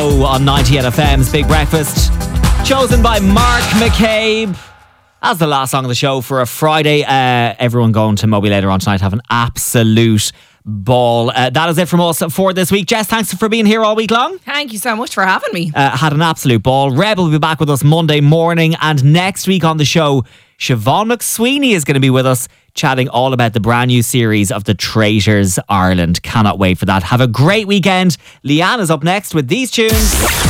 On 98 FM's Big Breakfast, chosen by Mark McCabe as the last song of the show for a Friday. Everyone going to Moby later on tonight have an absolute ball. That is it from us for this week. Jess, thanks for being here all week long. Thank you so much for having me. Had an absolute ball. Reb will be back with us Monday morning, and next week on the show, Siobhan McSweeney is going to be with us chatting all about the brand new series of The Traitors Ireland. Cannot wait for that. Have a great weekend. Leanne is up next with these tunes.